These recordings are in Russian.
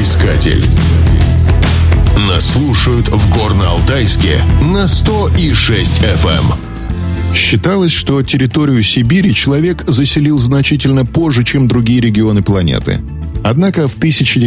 Радиоискатель. Нас слушают в Горно-Алтайске на 100,6 FM. Считалось, что территорию Сибири человек заселил значительно позже, чем другие регионы планеты. Однако в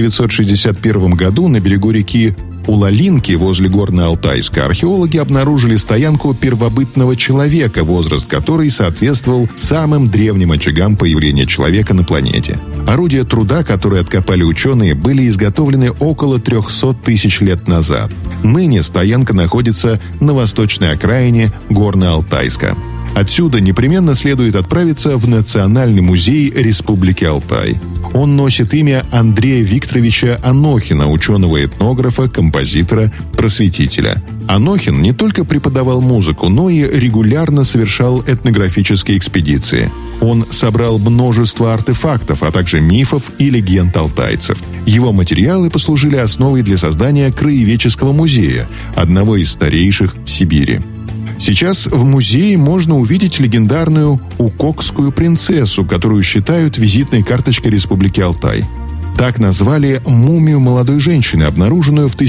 1961 году на берегу реки Улалинки возле Горно-Алтайска археологи обнаружили стоянку первобытного человека, возраст которой соответствовал самым древним очагам появления человека на планете. Орудия труда, которые откопали ученые, были изготовлены около 300 тысяч лет назад. Ныне стоянка находится на восточной окраине Горно-Алтайска. Отсюда непременно следует отправиться в Национальный музей Республики Алтай. Он носит имя Андрея Викторовича Анохина, ученого-этнографа, композитора, просветителя. Анохин не только преподавал музыку, но и регулярно совершал этнографические экспедиции. Он собрал множество артефактов, а также мифов и легенд алтайцев. Его материалы послужили основой для создания краеведческого музея, одного из старейших в Сибири. Сейчас в музее можно увидеть легендарную укокскую принцессу, которую считают визитной карточкой Республики Алтай. Так назвали мумию молодой женщины, обнаруженную в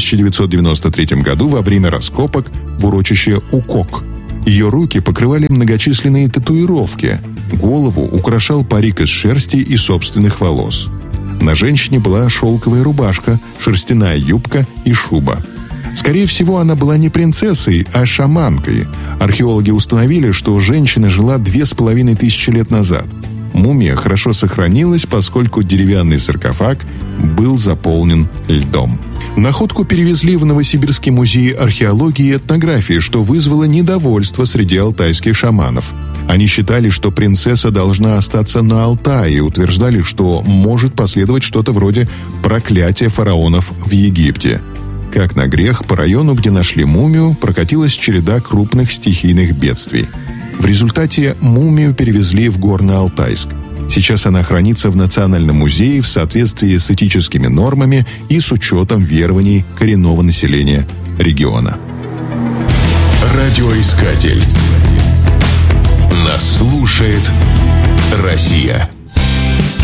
1993 году во время раскопок в урочище Укок. Ее руки покрывали многочисленные татуировки. Голову украшал парик из шерсти и собственных волос. На женщине была шелковая рубашка, шерстяная юбка и шуба. Скорее всего, она была не принцессой, а шаманкой. Археологи установили, что женщина жила 2500 лет назад. Мумия хорошо сохранилась, поскольку деревянный саркофаг был заполнен льдом. Находку перевезли в Новосибирский музей археологии и этнографии, что вызвало недовольство среди алтайских шаманов. Они считали, что принцесса должна остаться на Алтае и утверждали, что может последовать что-то вроде проклятия фараонов в Египте. Как на грех, по району, где нашли мумию, прокатилась череда крупных стихийных бедствий. В результате мумию перевезли в Горно-Алтайск. Сейчас она хранится в Национальном музее в соответствии с этическими нормами и с учетом верований коренного населения региона. Радиоискатель. Нас слушает Россия.